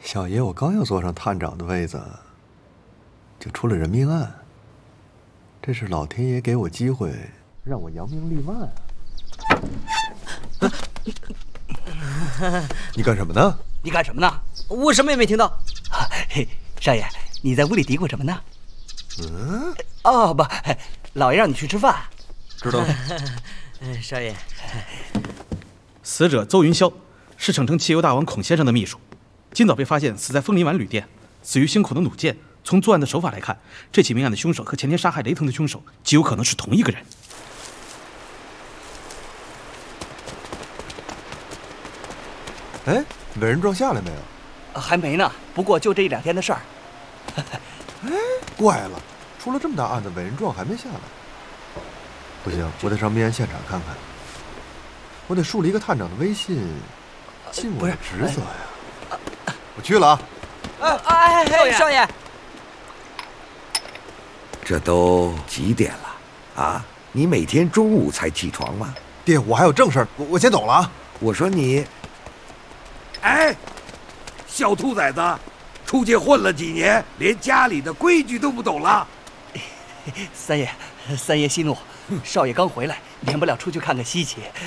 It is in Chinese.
小爷，我刚要坐上探长的位子，就出了人命案。这是老天爷给我机会，让我扬名立万啊！你干什么呢？ 你干什么呢？ 我什么也没听到。 少爷，你在屋里嘀咕什么呢？不，老爷让你去吃饭。 知道了。 少爷， 死者邹云霄是省城汽油大王孔先生的秘书，今早被发现死在枫林湾旅店，死于星口的弩箭。从作案的手法来看，这起命案的凶手和前天杀害雷腾的凶手极有可能是同一个人。 哎，伟人状下来没有？ 还没呢，不过就这1-2天的事儿。 哎，怪了，出了这么大案子，伟人状还没下来。不行，我得上命案现场看看。我得树立一个探长的威信，尽我的职责呀。我去了啊！ 少爷， 这都几点了啊？你每天中午才起床吗？ 爹，我还有正事儿，我先走了啊。 我说你，哎，小兔崽子，出去混了几年，连家里的规矩都不懂了。 三爷息怒，少爷刚回来，免不了出去看看稀奇。